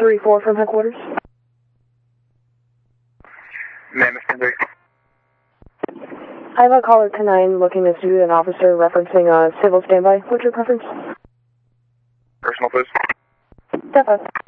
1034 from headquarters. Mammoth 10-3. I have a caller 10-9 looking to see an officer referencing a civil standby. What's your preference? Personal, please. Step up.